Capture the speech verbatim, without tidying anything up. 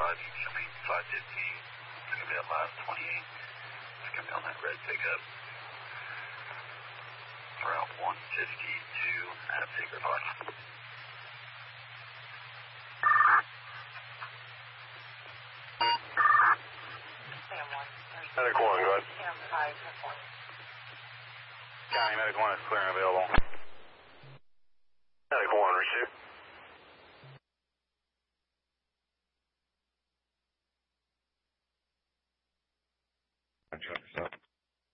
five, you should be five fifteen. It's going to be at last twenty-eight. It's going to be on that red pickup. Route one fifty-two at Baker Park. Medic one, go ahead. County Medic one is clear and available. Medic one, receive. Check this out.